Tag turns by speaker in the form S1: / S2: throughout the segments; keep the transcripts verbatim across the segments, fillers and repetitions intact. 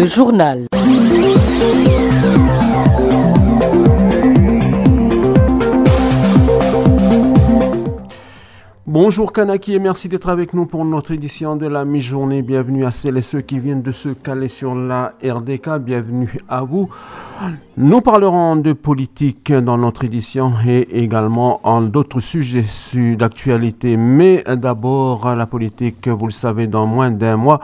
S1: Le journal.
S2: Bonjour Kanaki et merci d'être avec nous pour notre édition de la mi-journée. Bienvenue à celles et ceux qui viennent de se caler sur la R D K. Bienvenue à vous. Nous parlerons de politique dans notre édition et également en d'autres sujets d'actualité. Mais d'abord, la politique, vous le savez, dans moins d'un mois,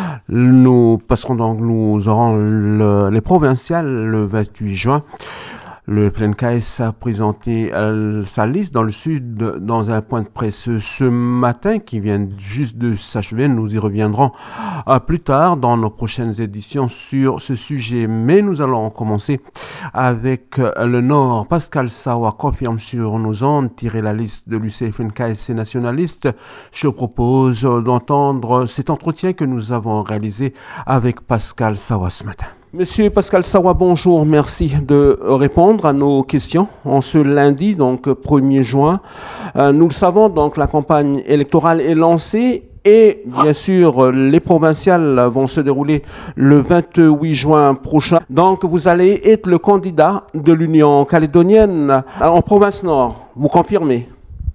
S2: nous passerons donc, nous aurons le, les provinciales le vingt-huit juin. Le F L N K S a présenté euh, sa liste dans le sud dans un point de presse ce matin qui vient juste de s'achever. Nous y reviendrons euh, plus tard dans nos prochaines éditions sur ce sujet. Mais nous allons commencer avec euh, le Nord. Pascal Sawa confirme sur nos ondes tirer la liste de l'U C F N K S nationaliste. Je propose d'entendre cet entretien que nous avons réalisé avec Pascal Sawa ce matin. Monsieur Pascal Sawa, bonjour, merci de répondre à nos questions en ce lundi, donc premier juin. Euh, nous le savons, donc la campagne électorale est lancée et bien sûr les provinciales vont se dérouler le vingt-huit juin prochain. Donc vous allez être le candidat de l'Union calédonienne en province Nord, vous confirmez?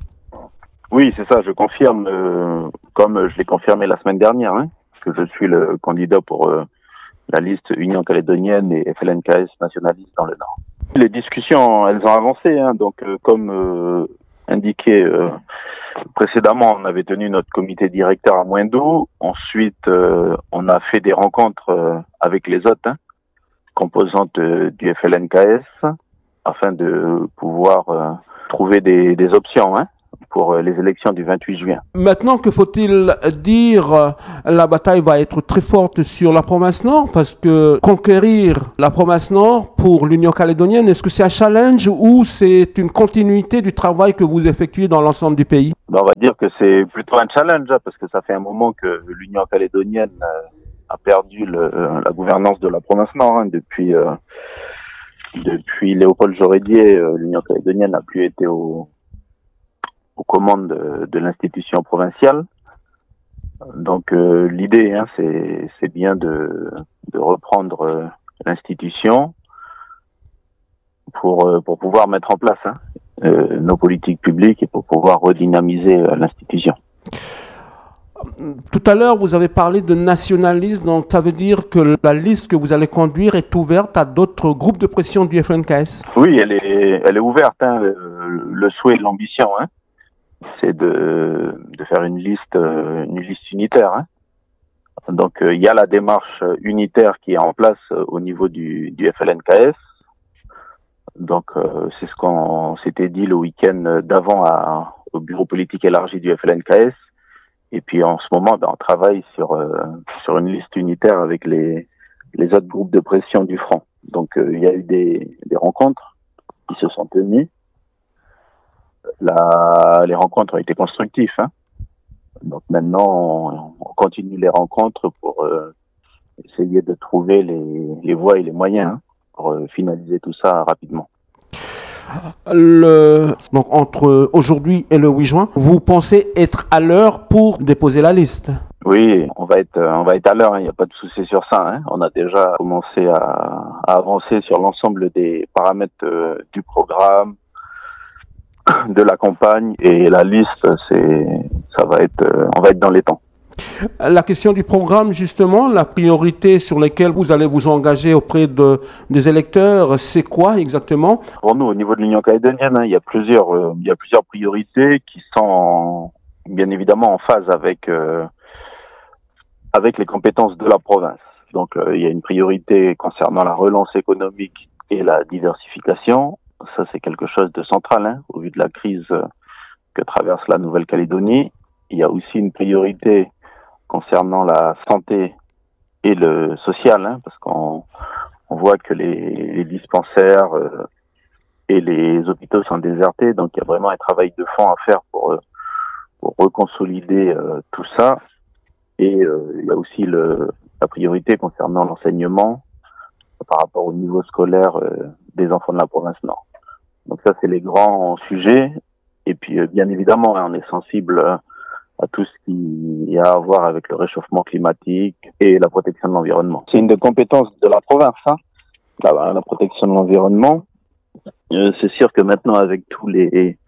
S3: Oui, c'est ça, je confirme, euh, comme je l'ai confirmé la semaine dernière, hein, que je suis le candidat pour... Euh, la liste Union calédonienne et F L N K S nationaliste dans le Nord. Les discussions, elles ont avancé, hein, donc euh, comme euh, indiqué euh, précédemment, on avait tenu notre comité directeur à Moindou. Ensuite, euh, on a fait des rencontres euh, avec les autres hein, composantes euh, du F L N K S afin de pouvoir euh, trouver des, des options hein, pour les élections du vingt-huit juin.
S2: Maintenant, que faut-il dire? La bataille va être très forte sur la province Nord parce que conquérir la province Nord pour l'Union calédonienne, est-ce que c'est un challenge ou c'est une continuité du travail que vous effectuez dans l'ensemble du pays?
S3: Ben, on va dire que c'est plutôt un challenge hein, parce que ça fait un moment que l'Union calédonienne euh, a perdu le, la gouvernance de la province Nord hein, depuis euh, depuis Léopold Jorédier. Euh, l'Union calédonienne n'a plus été au aux commandes de, de l'institution provinciale. Donc euh, l'idée, hein, c'est, c'est bien de, de reprendre euh, l'institution pour, euh, pour pouvoir mettre en place hein, euh, nos politiques publiques et pour pouvoir redynamiser euh, l'institution.
S2: Tout à l'heure, vous avez parlé de nationalisme, donc ça veut dire que la liste que vous allez conduire est ouverte à d'autres groupes de pression du F L N K S?
S3: Oui, elle est, elle est ouverte, hein, le, le souhait et l'ambition, hein. C'est de, de faire une liste, une liste unitaire. Hein. Donc, il euh, y a la démarche unitaire qui est en place euh, au niveau du, du F L N K S. Donc, euh, c'est ce qu'on s'était dit le week-end d'avant à, au bureau politique élargi du F L N K S. Et puis, en ce moment, ben, on travaille sur euh, sur une liste unitaire avec les les autres groupes de pression du front. Donc, il euh, y a eu des, des rencontres qui se sont tenues. La, les rencontres ont été constructives. Hein. Donc maintenant, on, on continue les rencontres pour euh, essayer de trouver les, les voies et les moyens hein, pour euh, finaliser tout ça rapidement.
S2: Le, donc entre aujourd'hui et le huit juin, vous pensez être à l'heure pour déposer la liste?
S3: Oui, on va être, on va être à l'heure. Il hein, n'y a pas de souci sur ça. Hein. On a déjà commencé à, à avancer sur l'ensemble des paramètres euh, du programme, de la campagne et la liste, c'est, ça va être, euh, on va être dans les temps.
S2: La question du programme, justement, la priorité sur laquelle vous allez vous engager auprès de, des électeurs, c'est quoi exactement?
S3: Pour nous, au niveau de l'Union calédonienne, hein, il y a plusieurs, euh, il y a plusieurs priorités qui sont en, bien évidemment en phase avec euh, avec les compétences de la province. Donc, euh, il y a une priorité concernant la relance économique et la diversification. Ça, c'est quelque chose de central, hein, au vu de la crise que traverse la Nouvelle-Calédonie. Il y a aussi une priorité concernant la santé et le social, hein, parce qu'on on voit que les, les dispensaires euh, et les hôpitaux sont désertés, donc il y a vraiment un travail de fond à faire pour, euh, pour reconsolider euh, tout ça. Et euh, il y a aussi le, la priorité concernant l'enseignement par rapport au niveau scolaire euh, des enfants de la province Nord. Donc ça, c'est les grands sujets. Et puis, euh, bien évidemment, hein, on est sensible à tout ce qui a à voir avec le réchauffement climatique et la protection de l'environnement. C'est une des compétences de la province, hein, la, la protection de l'environnement. Euh, c'est sûr que maintenant, avec tous les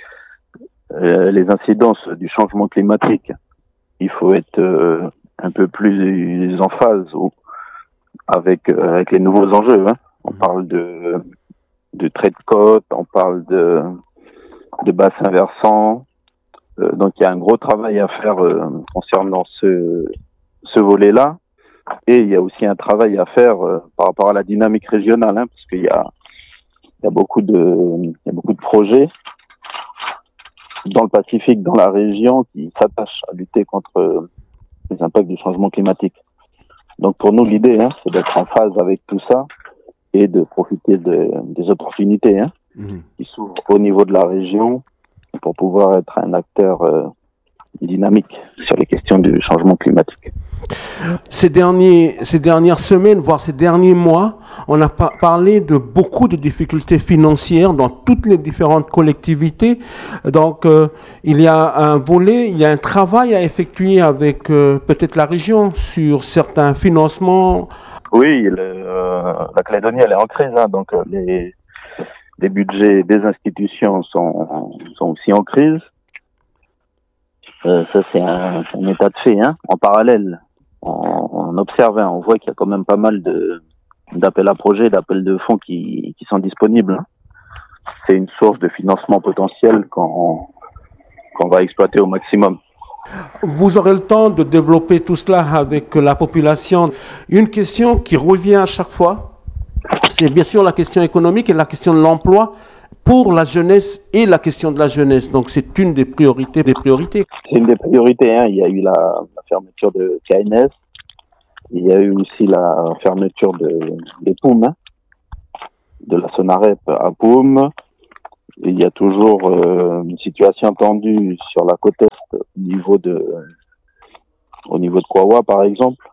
S3: euh, les incidences du changement climatique, il faut être euh, un peu plus en phase ou, avec euh, avec les nouveaux enjeux. Hein. On parle de de trait de côte, on parle de de bassins versants. Euh, donc il y a un gros travail à faire euh, concernant ce ce volet-là, et il y a aussi un travail à faire euh, par rapport à la dynamique régionale, hein, parce qu'il y a il y a beaucoup de il y a beaucoup de projets dans le Pacifique, dans la région, qui s'attachent à lutter contre les impacts du changement climatique. Donc pour nous, l'idée, hein, c'est d'être en phase avec tout ça et de profiter de, des opportunités hein, mmh. qui s'ouvrent au niveau de la région pour pouvoir être un acteur euh, dynamique sur les questions du changement climatique.
S2: Ces, derniers, ces dernières semaines, voire ces derniers mois, on a par- parlé de beaucoup de difficultés financières dans toutes les différentes collectivités. Donc, euh, il y a un volet, il y a un travail à effectuer avec euh, peut-être la région sur certains financements.
S3: Oui, le, euh, la Calédonie, elle est en crise, hein, donc euh, les, les budgets des institutions sont, sont aussi en crise. Euh, ça, c'est un, un état de fait. Hein. En parallèle, on, on observe, hein, on voit qu'il y a quand même pas mal de d'appels à projets, d'appels de fonds qui, qui sont disponibles. Hein. C'est une source de financement potentiel qu'on qu'on va exploiter au maximum.
S2: Vous aurez le temps de développer tout cela avec la population. Une question qui revient à chaque fois, c'est bien sûr la question économique et la question de l'emploi pour la jeunesse et la question de la jeunesse. Donc c'est une des priorités des priorités.
S3: C'est une des priorités. Hein. Il y a eu la, la fermeture de K N S, il y a eu aussi la fermeture de, de Poum, hein, de la Sonarep à Poum. Il y a toujours euh, une situation tendue sur la côte est au niveau de au niveau de Kawa par exemple.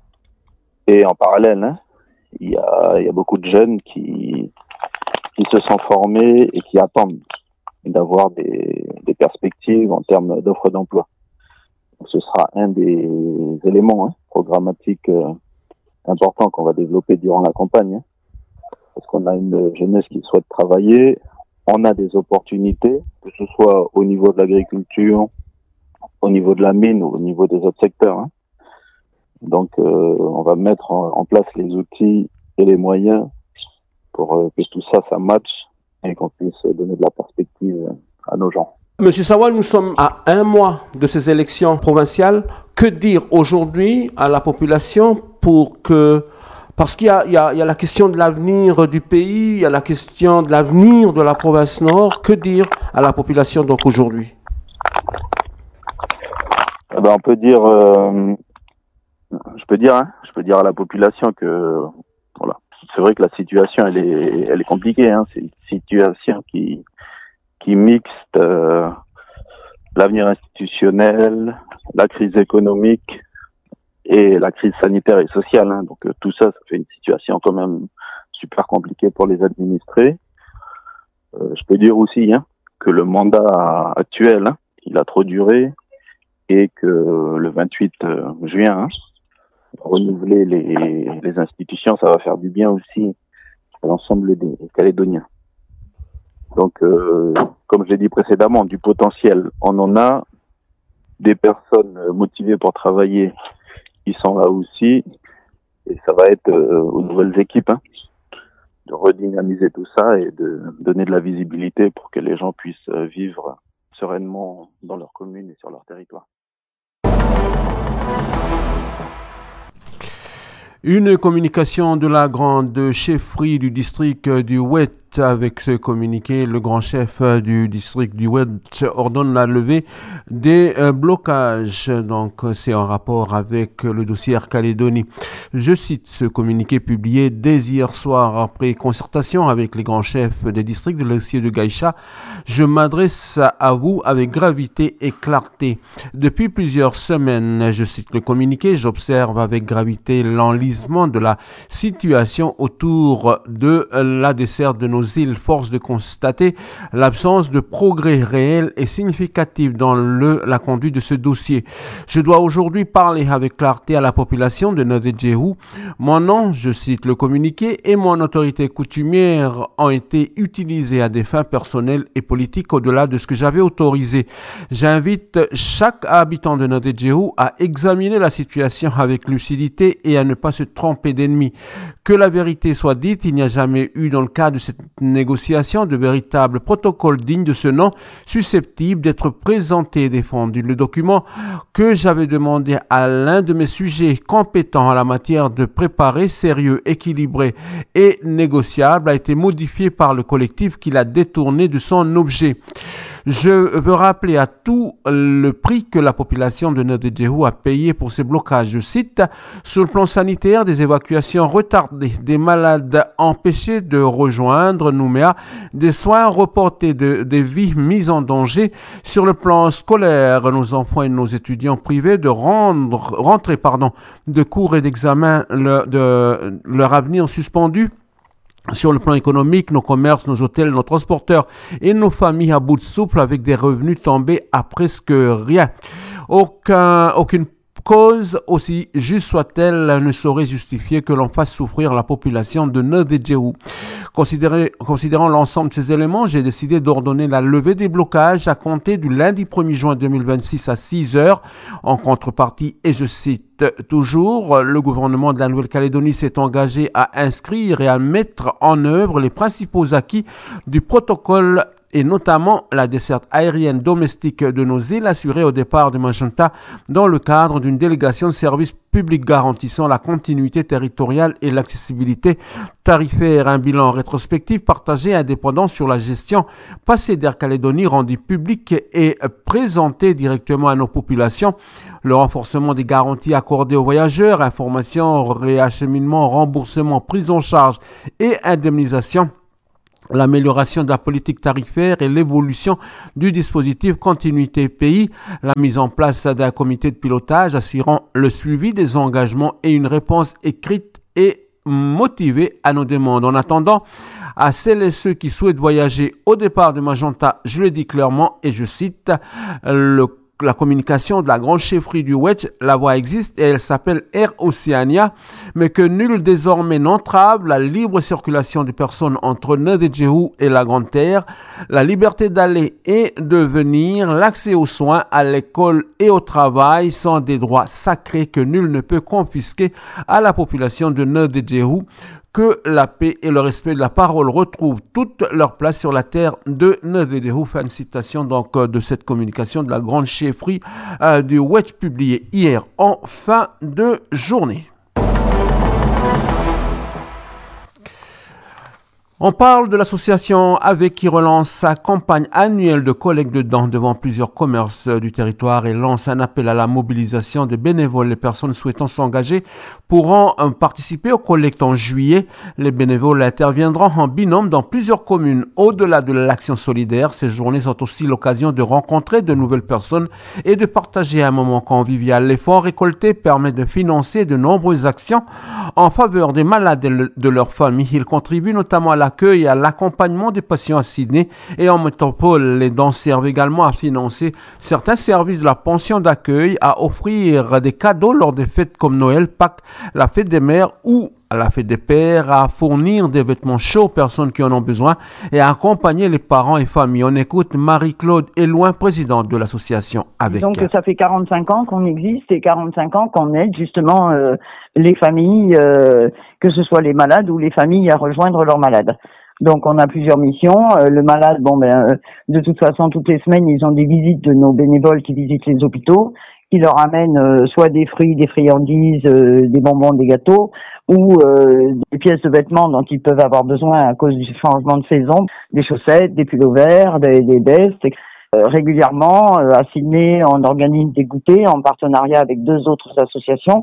S3: Et en parallèle, hein, il y a il y a beaucoup de jeunes qui qui se sont formés et qui attendent d'avoir des des perspectives en termes d'offres d'emploi. Donc, ce sera un des éléments hein, programmatiques euh, importants qu'on va développer durant la campagne, hein, parce qu'on a une jeunesse qui souhaite travailler. On a des opportunités, que ce soit au niveau de l'agriculture, au niveau de la mine ou au niveau des autres secteurs. Hein. Donc, euh, on va mettre en, en place les outils et les moyens pour euh, que tout ça, ça matche et qu'on puisse donner de la perspective à nos gens.
S2: Monsieur Sawal, nous sommes à un mois de ces élections provinciales. Que dire aujourd'hui à la population pour que... Parce qu'il y a, il y a, il y a la question de l'avenir du pays, il y a la question de l'avenir de la province Nord. Que dire à la population donc aujourd'hui?
S3: Eh ben, on peut dire, euh, je peux dire, hein, je peux dire à la population que voilà, c'est vrai que la situation elle est, elle est compliquée. Hein, c'est une situation qui qui mixte euh, l'avenir institutionnel, la crise économique et la crise sanitaire et sociale. Hein. Donc euh, tout ça, ça fait une situation quand même super compliquée pour les administrés. Euh, je peux dire aussi hein, que le mandat actuel, hein, il a trop duré et que le vingt-huit juin, hein, renouveler les, les institutions, ça va faire du bien aussi à l'ensemble des Calédoniens. Donc, euh, comme je l'ai dit précédemment, du potentiel, on en a, des personnes motivées pour travailler, ils sont là aussi, et ça va être euh, aux nouvelles équipes hein, de redynamiser tout ça et de donner de la visibilité pour que les gens puissent vivre sereinement dans leur commune et sur leur territoire.
S2: Une communication de la grande chefferie du district du Oued. Avec ce communiqué, le grand chef du district du Oued ordonne la levée des blocages. Donc, c'est en rapport avec le dossier Air Calédonie. Je cite ce communiqué publié dès hier soir après concertation avec les grands chefs des districts de l'Essier de Gaïcha. Je m'adresse à vous avec gravité et clarté. Depuis plusieurs semaines, je cite le communiqué, j'observe avec gravité l'enlisement de la situation autour de la desserte de nos îles. Force de constater l'absence de progrès réel et significatif dans le, la conduite de ce dossier. Je dois aujourd'hui parler avec clarté à la population de Nodé-Djehou. Mon nom, je cite le communiqué, et mon autorité coutumière ont été utilisés à des fins personnelles et politiques au-delà de ce que j'avais autorisé. J'invite chaque habitant de Nodé-Djehou à examiner la situation avec lucidité et à ne pas se tromper d'ennemi. Que la vérité soit dite, il n'y a jamais eu dans le cadre de cette négociation de véritable protocole digne de ce nom, susceptible d'être présenté et défendu. Le document que j'avais demandé à l'un de mes sujets compétents en la matière de préparer, sérieux, équilibré et négociable, a été modifié par le collectif qui l'a détourné de son objet. Je veux rappeler à tout le prix que la population de Nodé-Djehou a payé pour ces blocages. Je cite, sur le plan sanitaire, des évacuations retardées, des malades empêchés de rejoindre Nouméa, des soins reportés, de, des vies mises en danger. Sur le plan scolaire, nos enfants et nos étudiants privés de rendre, rentrer pardon, de cours et d'examens, le, de leur avenir suspendu. Sur le plan économique, nos commerces, nos hôtels, nos transporteurs et nos familles à bout de souffle avec des revenus tombés à presque rien. Aucun, aucune cause, aussi juste soit-elle, ne saurait justifier que l'on fasse souffrir la population de Nodé-Djehou. Considérant l'ensemble de ces éléments, j'ai décidé d'ordonner la levée des blocages à compter du lundi premier juin deux mille vingt-six à six heures. En contrepartie, et je cite toujours, le gouvernement de la Nouvelle-Calédonie s'est engagé à inscrire et à mettre en œuvre les principaux acquis du protocole et notamment la desserte aérienne domestique de nos îles assurée au départ de Magenta dans le cadre d'une délégation de services publics garantissant la continuité territoriale et l'accessibilité tarifaire. Un bilan rétrospectif partagé et indépendant sur la gestion passée d'Air Calédonie rendu public et présenté directement à nos populations. Le renforcement des garanties accordées aux voyageurs, information, réacheminement, remboursement, prise en charge et indemnisation. L'amélioration de la politique tarifaire et l'évolution du dispositif Continuité Pays, la mise en place d'un comité de pilotage assurant le suivi des engagements et une réponse écrite et motivée à nos demandes. En attendant, à celles et ceux qui souhaitent voyager au départ de Magenta, je le dis clairement et je cite le la communication de la grande chefferie du Wedge, la voie existe et elle s'appelle Air Oceania, mais que nul désormais n'entrave la libre circulation des personnes entre Nodé-Djehou et la Grande Terre, la liberté d'aller et de venir, l'accès aux soins, à l'école et au travail sont des droits sacrés que nul ne peut confisquer à la population de Nodé-Djehou. Que la paix et le respect de la parole retrouvent toute leur place sur la terre de Nodé-Djehou. Fin de citation donc de cette communication de la grande chefferie euh, du Wedge publiée hier en fin de journée. On parle de l'association avec qui relance sa campagne annuelle de collecte de dents devant plusieurs commerces du territoire et lance un appel à la mobilisation des bénévoles. Les personnes souhaitant s'engager pourront participer aux collectes en juillet. Les bénévoles interviendront en binôme dans plusieurs communes. Au-delà de l'action solidaire, ces journées sont aussi l'occasion de rencontrer de nouvelles personnes et de partager un moment convivial. L'effort récolté permet de financer de nombreuses actions en faveur des malades et de leurs familles. Il contribue notamment à la l'accueil et à l'accompagnement des patients à Sydney et en métropole. Les dons servent également à financer certains services de la pension d'accueil, à offrir des cadeaux lors des fêtes comme Noël, Pâques, la fête des mères ou à la fête des pères, à fournir des vêtements chauds aux personnes qui en ont besoin et à accompagner les parents et familles. On écoute Marie-Claude Elouin, présidente de l'association avec.
S1: Donc ça fait quarante-cinq ans qu'on existe et quarante-cinq ans qu'on aide justement euh, les familles, euh, que ce soit les malades ou les familles à rejoindre leurs malades. Donc on a plusieurs missions. Euh, le malade, bon ben euh, de toute façon toutes les semaines ils ont des visites de nos bénévoles qui visitent les hôpitaux, qui leur amènent euh, soit des fruits, des friandises, euh, des bonbons, des gâteaux, ou euh, des pièces de vêtements dont ils peuvent avoir besoin à cause du changement de saison, des chaussettes, des pulls verts, des, des vestes. Euh, régulièrement, euh, à Sydney, on organise des goûters en partenariat avec deux autres associations.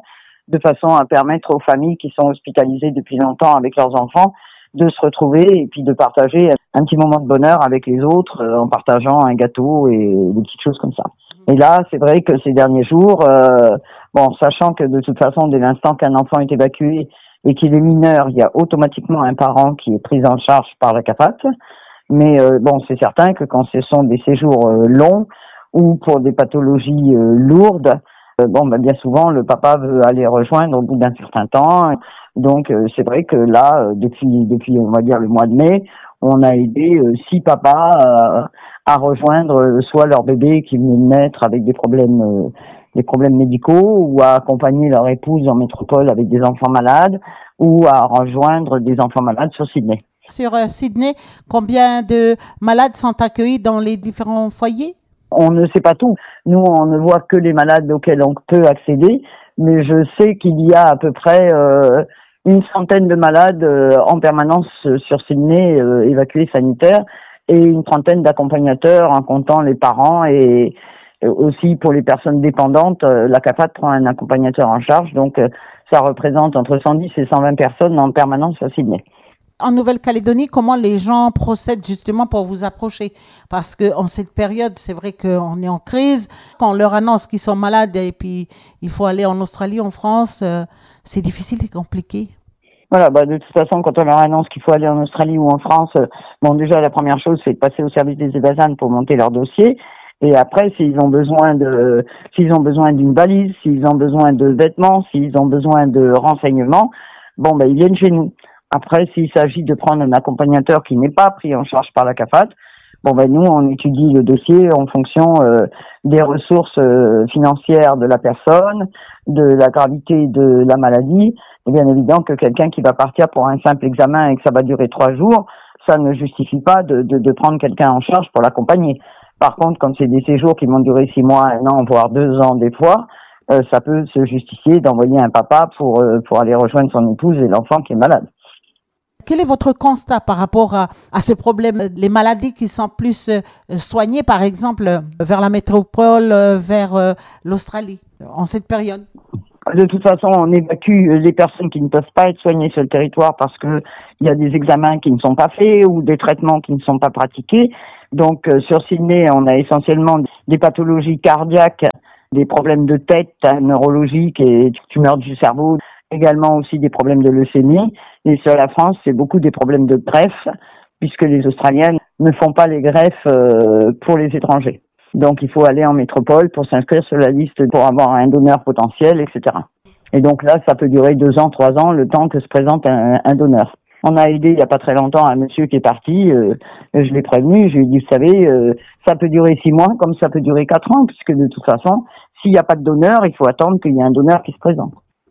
S1: de façon à permettre aux familles qui sont hospitalisées depuis longtemps avec leurs enfants de se retrouver et puis de partager un petit moment de bonheur avec les autres euh, en partageant un gâteau et des petites choses comme ça. Et là, c'est vrai que ces derniers jours, euh, bon, sachant que de toute façon, dès l'instant qu'un enfant est évacué et qu'il est mineur, il y a automatiquement un parent qui est pris en charge par la CAPAT. Mais euh, bon, c'est certain que quand ce sont des séjours euh, longs ou pour des pathologies euh, lourdes, euh, bon, ben, bien souvent, le papa veut aller rejoindre au bout d'un certain temps. Donc, euh, c'est vrai que là, euh, depuis, depuis, on va dire, le mois de mai, on a aidé euh, six papas euh, à rejoindre euh, soit leur bébé qui venait de naître avec des problèmes, euh, des problèmes médicaux, ou à accompagner leur épouse en métropole avec des enfants malades, ou à rejoindre des enfants malades sur Sydney.
S4: Sur euh, Sydney, combien de malades sont accueillis dans les différents foyers?
S1: On ne sait pas tout. Nous, on ne voit que les malades auxquels on peut accéder, mais je sais qu'il y a à peu près euh, une centaine de malades euh, en permanence euh, sur Sydney euh, évacués sanitaires et une trentaine d'accompagnateurs en comptant les parents et euh, aussi pour les personnes dépendantes, euh, la CAPAT prend un accompagnateur en charge, donc euh, ça représente entre cent dix et cent vingt personnes en permanence à Sydney.
S4: En Nouvelle-Calédonie, comment les gens procèdent justement pour vous approcher? Parce que en cette période, c'est vrai qu'on est en crise. Quand on leur annonce qu'ils sont malades et puis il faut aller en Australie, en France, euh, c'est difficile et compliqué.
S1: Voilà, bah de toute façon, quand on leur annonce qu'il faut aller en Australie ou en France, euh, bon déjà la première chose, c'est de passer au service des Ebasan pour monter leur dossier. Et après, s'ils ont besoin de, s'ils ont besoin d'une valise, s'ils ont besoin de vêtements, s'ils ont besoin de renseignements, bon ben ils viennent chez nous. Après, s'il s'agit de prendre un accompagnateur qui n'est pas pris en charge par la CAPAT, bon ben nous on étudie le dossier en fonction euh, des ressources euh, financières de la personne, de la gravité de la maladie. Et bien évident que quelqu'un qui va partir pour un simple examen et que ça va durer trois jours, ça ne justifie pas de, de, de prendre quelqu'un en charge pour l'accompagner. Par contre, quand c'est des séjours qui vont durer six mois, un an, voire deux ans des fois, euh, ça peut se justifier d'envoyer un papa pour euh, pour aller rejoindre son épouse et l'enfant qui est malade.
S4: Quel est votre constat par rapport à, à ce problème? Les maladies qui sont plus euh, soignées, par exemple, vers la métropole, euh, vers euh, l'Australie, en cette période?
S1: De toute façon, on évacue les personnes qui ne peuvent pas être soignées sur le territoire parce que il y a des examens qui ne sont pas faits ou des traitements qui ne sont pas pratiqués. Donc, euh, sur Sydney, on a essentiellement des pathologies cardiaques, des problèmes de tête, hein, neurologiques et tumeurs du cerveau, également aussi des problèmes de leucémie. Et sur la France, c'est beaucoup des problèmes de greffe, puisque les Australiens ne font pas les greffes euh, pour les étrangers. Donc, il faut aller en métropole pour s'inscrire sur la liste pour avoir un donneur potentiel, et cetera. Et donc là, ça peut durer deux ans, trois ans, le temps que se présente un, un donneur. On a aidé il n'y a pas très longtemps un monsieur qui est parti, euh, je l'ai prévenu, je lui ai dit, vous savez, euh, ça peut durer six mois comme ça peut durer quatre ans, puisque de toute façon, s'il n'y a pas de donneur, il faut attendre qu'il y ait un donneur qui se présente.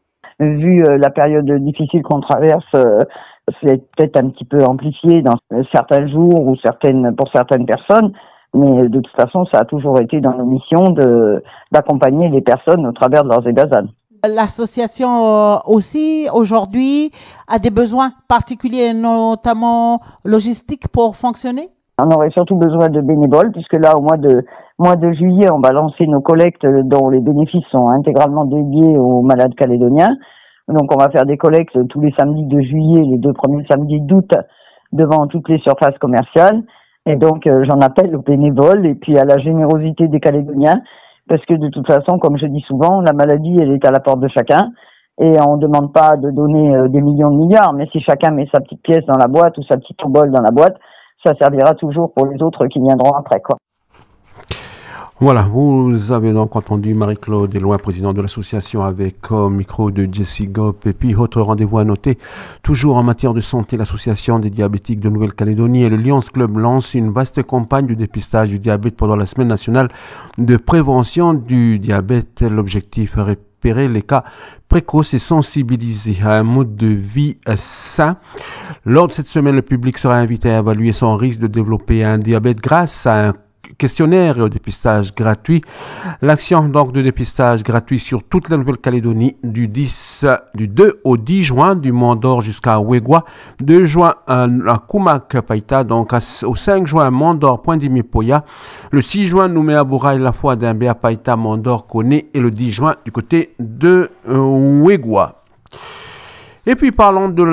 S1: Vu euh, la période difficile qu'on traverse, euh, c'est peut-être un petit peu amplifié dans certains jours ou certaines pour certaines personnes, mais de toute façon, ça a toujours été dans nos missions de d'accompagner les personnes au travers de leurs Ebasan.
S4: L'association euh, aussi, aujourd'hui, a des besoins particuliers, notamment logistiques, pour fonctionner?
S1: On aurait surtout besoin de bénévoles, puisque là, au mois de mois de juillet, on va lancer nos collectes dont les bénéfices sont intégralement dédiés aux malades calédoniens. Donc, on va faire des collectes tous les samedis de juillet, les deux premiers samedis d'août, devant toutes les surfaces commerciales. Et donc, euh, j'en appelle aux bénévoles et puis à la générosité des Calédoniens, parce que de toute façon, comme je dis souvent, la maladie, elle est à la porte de chacun. Et on ne demande pas de donner euh, des millions de milliards, mais si chacun met sa petite pièce dans la boîte ou sa petite bol dans la boîte, ça servira toujours pour les autres qui viendront après, quoi.
S2: Voilà, vous avez donc entendu Marie-Claude Eloy, présidente de l'association, avec au micro de Jessie Gop. Et puis, autre rendez-vous à noter, toujours en matière de santé, l'association des diabétiques de Nouvelle-Calédonie et le Lions Club lance une vaste campagne de dépistage du diabète pendant la semaine nationale de prévention du diabète. L'objectif est repérer les cas précoces et sensibiliser à un mode de vie sain. Lors de cette semaine, le public sera invité à évaluer son risque de développer un diabète grâce à un questionnaire et au dépistage gratuit. L'action donc de dépistage gratuit sur toute la Nouvelle-Calédonie du dix, du deux au dix juin, du Mont d'Or jusqu'à Wegwa, deux juin à Kumak Paita, donc au cinq juin Mont d'Or Point d'Imipoya, le six juin Nouméa Bouraï La Foi d'Imbéa Paita Mont d'Or Koné et le dix juin du côté de euh, Wegwa. Et puis parlons de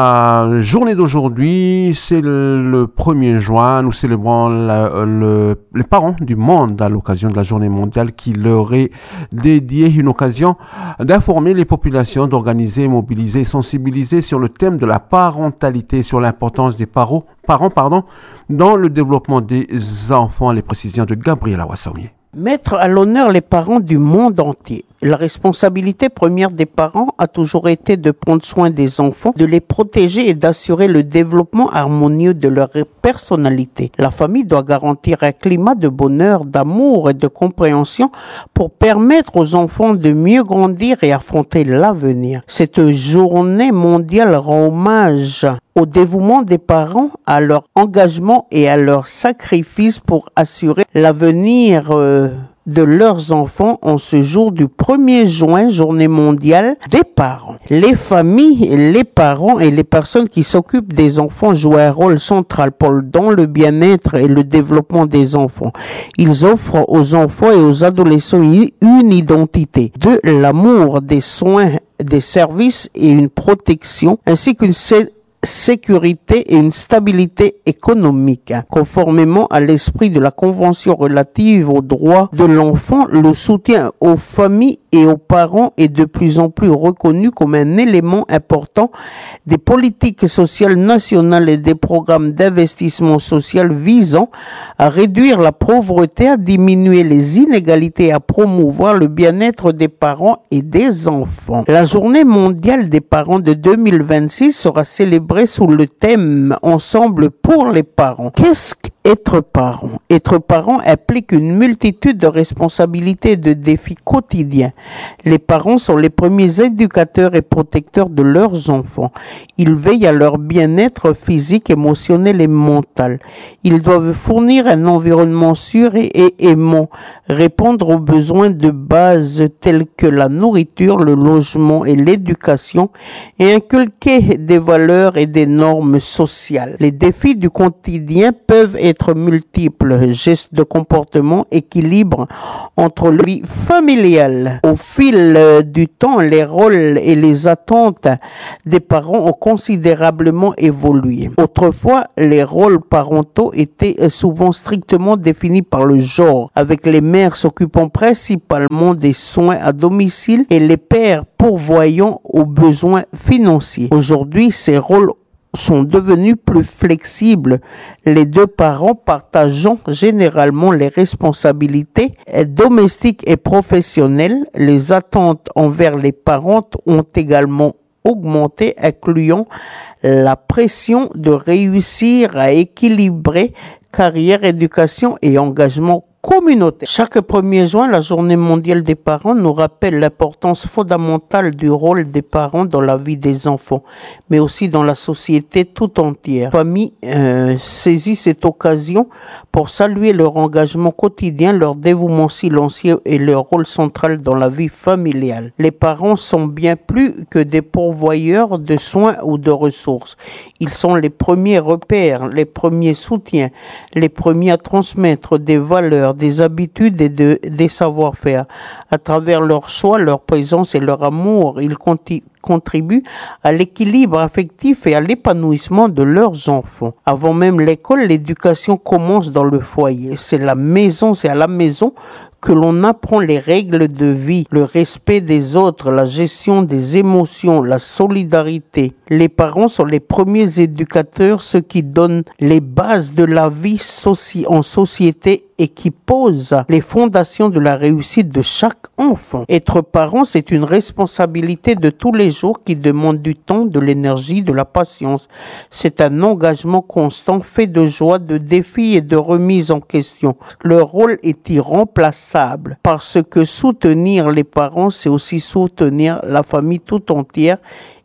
S2: la journée d'aujourd'hui, c'est le premier juin, nous célébrons la, le, les parents du monde à l'occasion de la journée mondiale qui leur est dédiée, une occasion d'informer les populations, d'organiser, mobiliser, sensibiliser sur le thème de la parentalité, sur l'importance des parents, parents pardon, dans le développement des enfants, les précisions de Gabriela Wassaumier.
S5: Mettre à l'honneur les parents du monde entier. La responsabilité première des parents a toujours été de prendre soin des enfants, de les protéger et d'assurer le développement harmonieux de leur personnalité. La famille doit garantir un climat de bonheur, d'amour et de compréhension pour permettre aux enfants de mieux grandir et affronter l'avenir. Cette journée mondiale rend hommage au dévouement des parents, à leur engagement et à leur sacrifice pour assurer l'avenir euh, de leurs enfants en ce jour du premier juin, journée mondiale des parents. Les familles, les parents et les personnes qui s'occupent des enfants jouent un rôle central dans le bien-être et le développement des enfants. Ils offrent aux enfants et aux adolescents une identité, de l'amour, des soins, des services et une protection, ainsi qu'une sécurité et une stabilité économique. Conformément à l'esprit de la Convention relative aux droits de l'enfant, le soutien aux familles et aux parents est de plus en plus reconnu comme un élément important des politiques sociales nationales et des programmes d'investissement social visant à réduire la pauvreté, à diminuer les inégalités et à promouvoir le bien-être des parents et des enfants. La journée mondiale des parents de deux mille vingt-six sera célébrée sous le thème « Ensemble pour les parents ». Qu'est-ce qu'être parent? Être parent implique une multitude de responsabilités et de défis quotidiens. Les parents sont les premiers éducateurs et protecteurs de leurs enfants. Ils veillent à leur bien-être physique, émotionnel et mental. Ils doivent fournir un environnement sûr et, et aimant, répondre aux besoins de base tels que la nourriture, le logement et l'éducation, et inculquer des valeurs et des normes sociales. Les défis du quotidien peuvent être multiples, gestes de comportement, équilibre entre la vie familiale. Au fil du temps, les rôles et les attentes des parents ont considérablement évolué. Autrefois, les rôles parentaux étaient souvent strictement définis par le genre, avec les mères s'occupant principalement des soins à domicile et les pères pourvoyant aux besoins financiers. Aujourd'hui, ces rôles sont devenus plus flexibles, les deux parents partageant généralement les responsabilités domestiques et professionnelles. Les attentes envers les parents ont également augmenté, incluant la pression de réussir à équilibrer carrière, éducation et engagement communautaire. Chaque premier juin, la journée mondiale des parents nous rappelle l'importance fondamentale du rôle des parents dans la vie des enfants, mais aussi dans la société tout entière. La famille euh, saisit cette occasion pour saluer leur engagement quotidien, leur dévouement silencieux et leur rôle central dans la vie familiale. Les parents sont bien plus que des pourvoyeurs de soins ou de ressources. Ils sont les premiers repères, les premiers soutiens, les premiers à transmettre des valeurs, des habitudes et de, des savoir-faire. À travers leur choix, leur présence et leur amour, ils conti- contribuent à l'équilibre affectif et à l'épanouissement de leurs enfants. Avant même l'école, l'éducation commence dans le foyer. C'est la maison, c'est à la maison que l'on apprend les règles de vie, le respect des autres, la gestion des émotions, la solidarité. Les parents sont les premiers éducateurs, ceux qui donnent les bases de la vie soci- en société et qui posent les fondations de la réussite de chaque enfant. Être parent, c'est une responsabilité de tous les jours qui demande du temps, de l'énergie, de la patience. C'est un engagement constant fait de joie, de défis et de remise en question. Leur rôle est irremplaçable parce que soutenir les parents, c'est aussi soutenir la famille tout entière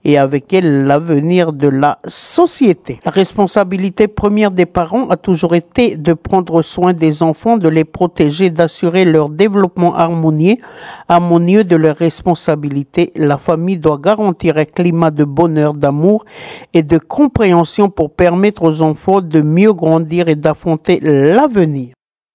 S5: et avec elle l'avenir de la société. La responsabilité première des parents a toujours été de prendre soin des enfants, de les protéger, d'assurer leur développement harmonieux, harmonieux de leurs responsabilités. La famille doit garantir un climat de bonheur, d'amour et de compréhension pour permettre aux enfants de mieux grandir et d'affronter l'avenir.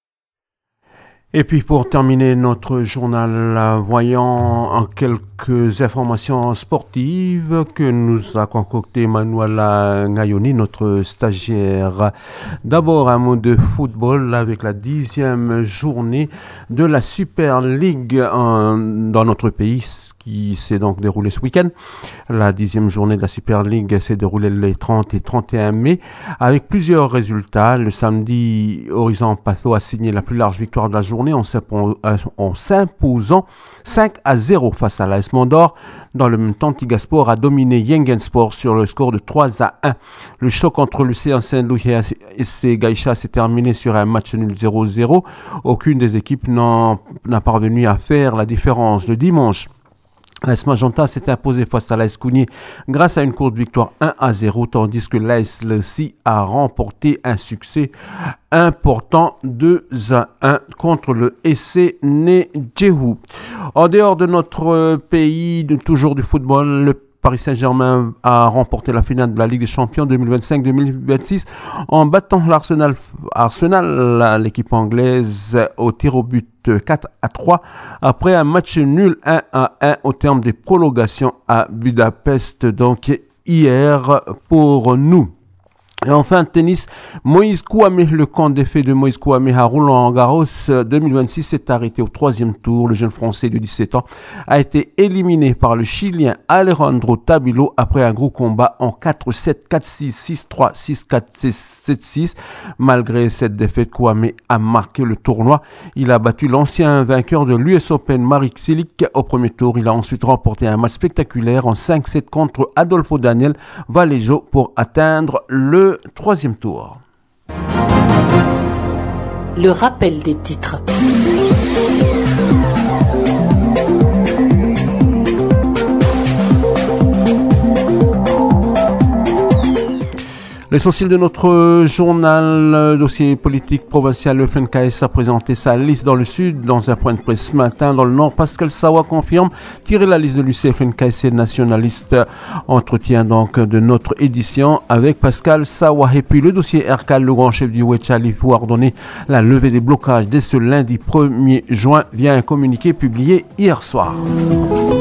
S2: Et puis pour terminer notre journal, voyons en quelques informations sportives que nous a concocté Manuela Ngayoni, notre stagiaire. D'abord un mot de football avec la dixième journée de la Super League en, dans notre pays, qui s'est donc déroulée ce week-end. La dixième journée de la Super League s'est déroulée les trente et trente et un mai avec plusieurs résultats. Le samedi, Horizon Patho a signé la plus large victoire de la journée en s'imposant cinq à zéro face à l'A S Mondor. Dans le même temps, Tigasport a dominé Yengensport sur le score de trois à un. Le choc entre le C un Saint-Louis et C Gaïcha s'est terminé sur un match nul zéro zéro. Aucune des équipes n'a parvenu à faire la différence. Le dimanche, l'A S Magenta s'est imposé face à l'A S Kougny grâce à une courte victoire un à zéro, tandis que l'A S Lessi a remporté un succès important deux à un contre le S C Nedjehou. En dehors de notre pays, de, toujours du football, le Paris Saint-Germain a remporté la finale de la Ligue des Champions deux mille vingt-cinq deux mille vingt-six en battant l'Arsenal, Arsenal, l'équipe anglaise, au tir au but quatre à trois après un match nul un à un au terme des prolongations à Budapest, donc hier pour nous. Et enfin, tennis, Moïse Kouamé, le compte d'effet de Moïse Kouamé à Roland-Garros deux mille vingt-six s'est arrêté au troisième tour. Le jeune Français de dix-sept ans a été éliminé par le Chilien Alejandro Tabilo après un gros combat en quatre sept, quatre six, six trois, six quatre, sept six. Malgré cette défaite, Kouamé a marqué le tournoi. Il a battu l'ancien vainqueur de l'U S Open, Marik Cilic, au premier tour. Il a ensuite remporté un match spectaculaire en cinq sept contre Adolfo Daniel Vallejo pour atteindre le troisième tour.
S6: Le rappel des titres.
S2: L'essentiel de notre journal, dossier politique provincial, le F N K S a présenté sa liste dans le sud. Dans un point de presse ce matin, dans le nord, Pascal Sawa confirme tirer la liste de l'U C F N K S nationaliste. Entretien donc de notre édition avec Pascal Sawa. Et puis le dossier R K, le grand chef du Wetchali, pour ordonner la levée des blocages dès ce lundi premier juin via un communiqué publié hier soir.